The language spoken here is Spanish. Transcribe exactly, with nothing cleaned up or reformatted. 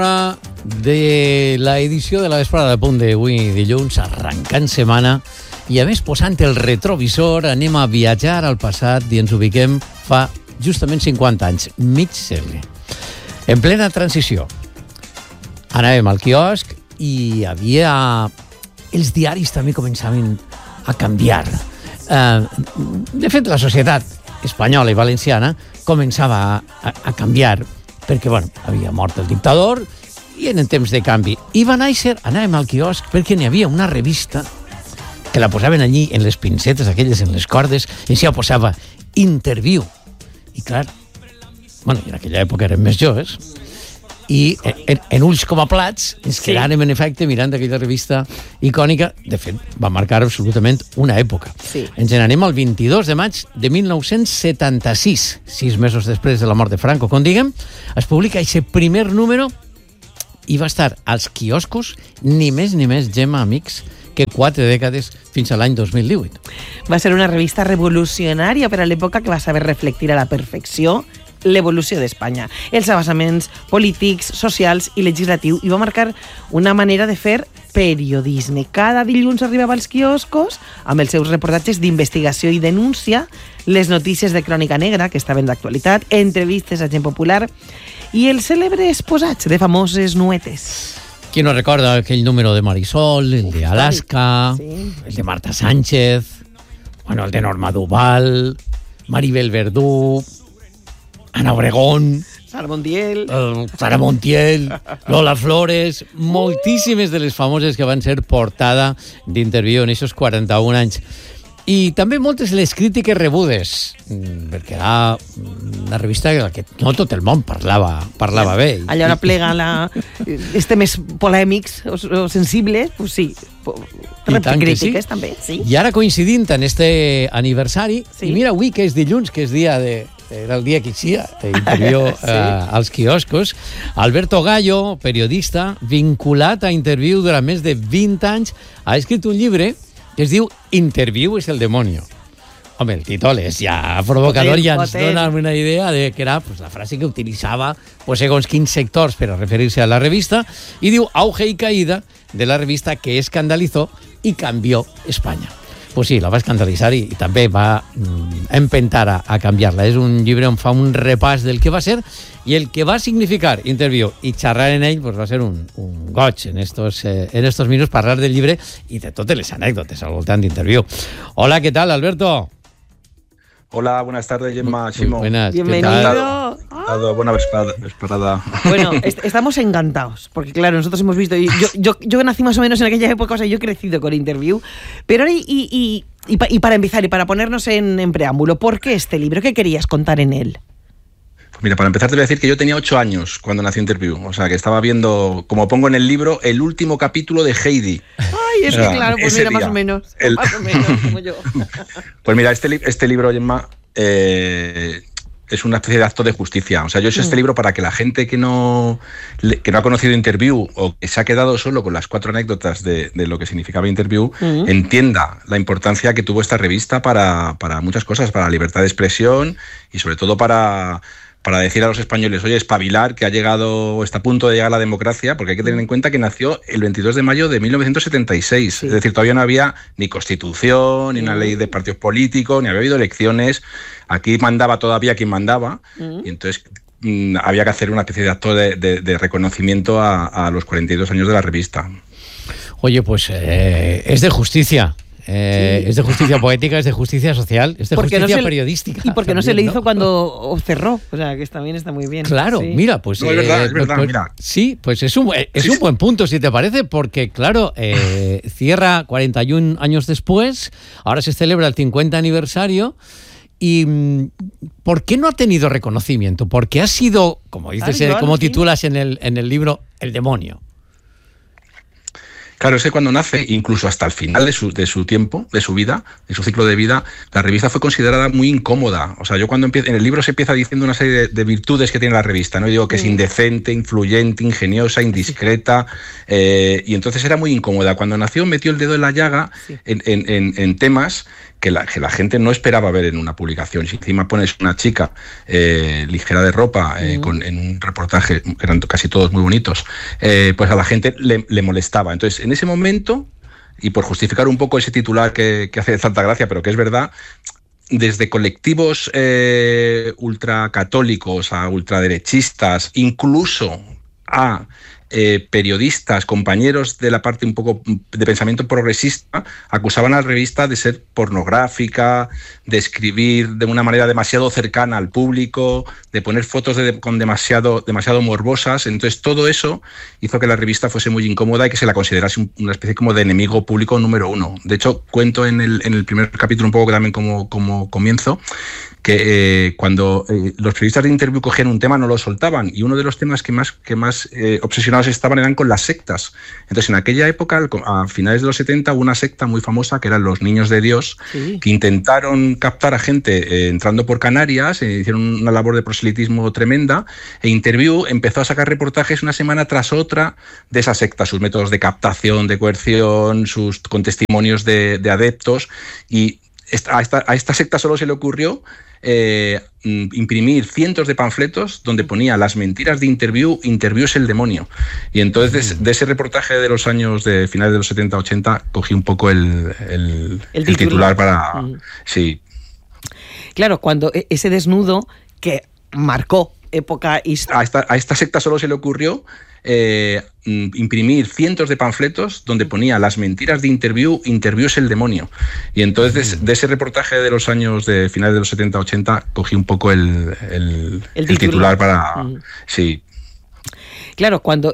de l'edició de la vesprada de Punt d'avui dilluns, arrencant setmana, i a més posant el retrovisor anem a viatjar al passat i ens ubiquem fa justament cinquanta anys, mig segle. En plena transició. Anàvem al quiosc i hi havia... Els diaris també començaven a canviar. Eh, de fet, la societat espanyola i valenciana començava a, a, a canviar perquè, bueno, havia mort el dictador i en temps de canvi. I va néixer, anàvem al quiosc, perquè n'hi havia una revista que la posaven allí en les pincetes, aquelles en les cordes, i s'hi posava Interview. I clar, bueno, en aquella època érem més joves, i en, en ulls com a plats ens sí. quedàrem, en efecte, mirant aquella revista icònica. De fet, va marcar absolutament una època. Sí. Ens n'anem al vint-i-dos de maig de mil nou-cents setanta-sis, sis mesos després de la mort de Franco, com diguem, es publica aquest primer número i va estar als quioscos ni més ni més, Gemma, amics, que quatre dècades fins a l'any dos mil divuit. Va ser una revista revolucionària per a l'època que va saber reflectir a la perfecció l'evolució d'Espanya, els avançaments polítics, socials i legislatius, i va marcar una manera de fer periodisme. Cada dilluns arribava als quioscos amb els seus reportatges d'investigació i denúncia, les notícies de crònica negra, que estaven d'actualitat, entrevistes a gent popular i els cèlebres posats de famoses nuetes. Qui no recorda aquell número de Marisol, el de Alaska, sí. el de Marta Sánchez, bueno, el de Norma Duval, Maribel Verdú, Ana Obregón, Sara Montiel, uh, Sara Montiel, Lola Flores, moltíssimes de les famoses que van ser portada d'Interview en aquests quaranta-un anys. I també moltes les crítiques rebudes, perquè era una revista que no tot el món parlava, parlava bé. Allà on plega la... els temes polèmics o, o sensibles, pues sí, crítiques sí. també. Sí. I ara coincidint en este aniversari, sí. i mira avui que és dilluns, que és dia de... era el dia que eixia Interview sí. eh, als quioscos, Alberto Gallo, periodista, vinculat a Interview durant més de vint anys, ha escrit un llibre que es diu Interview és el demonio. Home, el títol és ja provocador i ja ens dona una idea de que era pues, la frase que utilitzava pues, segons quins sectors per a referir-se a la revista, i diu auge y caída de la revista que escandalizó y cambió España. Pues sí, la va escandalitzar i, i també va mm, empentar a, a canviar-la. És un llibre on fa un repàs del que va ser i el que va significar Interview, i xerrar en ell pues, va ser un, un goig en estos, eh, en estos minuts, parlar del llibre i de totes les anècdotes al voltant d'Interview. Hola, ¿qué tal, Alberto? Hola, buenas tardes, Gemma, Ximo. Buenas, bienvenido. Ah. Buena vesprada. vesprada. Bueno, est estamos encantados, porque claro, nosotros hemos visto, yo, yo, yo nací más o menos en aquella época, o sea, yo he crecido con Interview, pero ahora y, y, y, y para empezar y para ponernos en, en preámbulo, ¿por qué este libro? ¿Qué querías contar en él? Pues mira, para empezar te voy a decir que yo tenía ocho años cuando nació Interview, o sea, que estaba viendo, como pongo en el libro, el último capítulo de Heidi. Ay, es o sea, que claro, pues mira, día, más o menos, el... más o menos, como yo. Pues mira, este, li este libro, Gemma, eh, es una especie de acto de justicia. O sea, yo he hecho mm. este libro para que la gente que no, que no ha conocido Interview o que se ha quedado solo con las cuatro anécdotas de, de lo que significaba Interview, mm. entienda la importancia que tuvo esta revista para, para muchas cosas, para la libertad de expresión y sobre todo para... para decir a los españoles, oye, espabilar, que ha llegado, está a punto de llegar la democracia, porque hay que tener en cuenta que nació el veintidós de mayo de mil novecientos setenta y seis. Sí. Es decir, todavía no había ni constitución, ni una ley de partidos políticos, ni había habido elecciones. Aquí mandaba todavía quien mandaba, mm. y entonces mmm, había que hacer una especie de acto de, de, de reconocimiento a, a los cuarenta y dos años de la revista. Oye, pues eh, es de justicia. Eh, sí. Es de justicia poética, es de justicia social, es de porque justicia no se, periodística. Y porque también, no se le hizo ¿no? cuando cerró, o sea, que también está muy bien. Claro, sí. mira, pues... No, es verdad, eh, es verdad, pues, mira. Sí, pues es un, es sí, un buen punto, si te parece, porque, claro, eh, cierra cuarenta y un años después, ahora se celebra el cincuenta aniversario, y ¿por qué no ha tenido reconocimiento? Porque ha sido, como dices, claro, eh, como sí. titulas en el, en el libro, el demonio. Claro, es que cuando nace, incluso hasta el final de su, de su tiempo, de su vida, de su ciclo de vida, la revista fue considerada muy incómoda. O sea, yo cuando empiezo, en el libro se empieza diciendo una serie de, de virtudes que tiene la revista, ¿no? Yo digo que sí. Es indecente, influyente, ingeniosa, indiscreta, eh, y entonces era muy incómoda. Cuando nació metió el dedo en la llaga sí. en, en, en, en temas que la, que la gente no esperaba ver en una publicación. Si encima pones una chica eh, ligera de ropa eh, mm. con, en un reportaje, que eran casi todos muy bonitos, eh, pues a la gente le, le molestaba. Entonces, en ese momento, y por justificar un poco ese titular que, que hace tanta gracia, pero que es verdad, desde colectivos eh, ultracatólicos a ultraderechistas, incluso a Eh, periodistas, compañeros de la parte un poco de pensamiento progresista, acusaban a la revista de ser pornográfica, de escribir de una manera demasiado cercana al público, de poner fotos de, con demasiado, demasiado morbosas. Entonces todo eso hizo que la revista fuese muy incómoda y que se la considerase un, una especie como de enemigo público número uno. De hecho, cuento en el, en el primer capítulo un poco que también como, como comienzo, que eh, cuando eh, los periodistas de Interviú cogían un tema no lo soltaban, y uno de los temas que más, que más eh, obsesionados estaban eran con las sectas. Entonces en aquella época, a finales de los setenta, hubo una secta muy famosa que eran los Niños de Dios, sí. que intentaron captar a gente eh, entrando por Canarias, eh, hicieron una labor de proselitismo tremenda, e Interviú empezó a sacar reportajes una semana tras otra de esa secta, sus métodos de captación, de coerción, sus con testimonios de, de adeptos, y esta, a, esta, a esta secta solo se le ocurrió Eh, imprimir cientos de panfletos donde ponía las mentiras de Interviú, Interviú es el demonio. Y entonces de, de ese reportaje de los años de finales de los setenta ochenta cogí un poco el, el, el, el titular para... Mm. Sí. Claro, cuando ese desnudo que marcó época histórica... A esta, a esta secta solo se le ocurrió eh, imprimir cientos de panfletos donde ponía las mentiras de Interviú, Interviú es el demonio. Y entonces de, de ese reportaje de los años de finales de los setenta ochenta cogí un poco el, el, el, el titular para... Mm. Sí. Claro, cuando